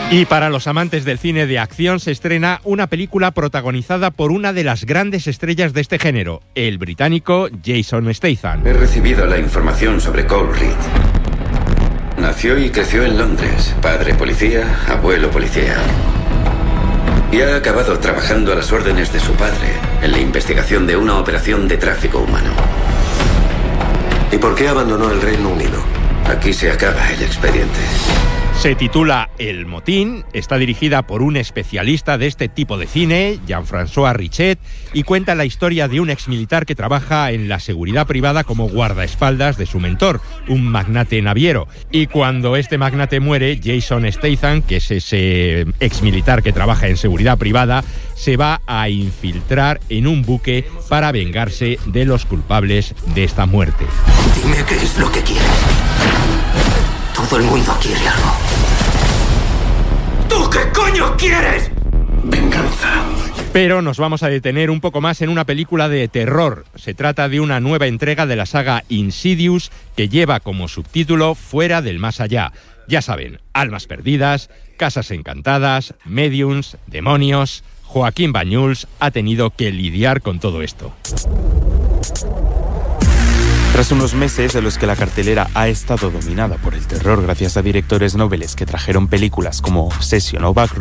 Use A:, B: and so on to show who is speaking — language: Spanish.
A: Y para los amantes del cine de acción se estrena una película protagonizada por una de las grandes estrellas de este género, el británico Jason Statham.
B: He recibido la información sobre Cole Reed. Nació y creció en Londres, padre policía, abuelo policía. Y ha acabado trabajando a las órdenes de su padre en la investigación de una operación de tráfico humano.
C: ¿Y por qué abandonó el Reino Unido?
B: Aquí se acaba el expediente.
A: Se titula El Motín, está dirigida por un especialista de este tipo de cine, Jean-François Richet, y cuenta la historia de un exmilitar que trabaja en la seguridad privada como guardaespaldas de su mentor, un magnate naviero. Y cuando este magnate muere, Jason Statham, que es ese exmilitar que trabaja en seguridad privada, se va a infiltrar en un buque para vengarse de los culpables de esta muerte.
C: Dime qué es lo que quieres. Todo el mundo quiere algo. ¿Tú qué coño quieres?
B: Venganza.
A: Pero nos vamos a detener un poco más en una película de terror. Se trata de una nueva entrega de la saga Insidious que lleva como subtítulo Fuera del Más Allá. Ya saben, almas perdidas, casas encantadas, mediums, demonios. Joaquín Banyuls ha tenido que lidiar con todo esto.
D: Tras unos meses en los que la cartelera ha estado dominada por el terror gracias a directores noveles que trajeron películas como Obsession o Back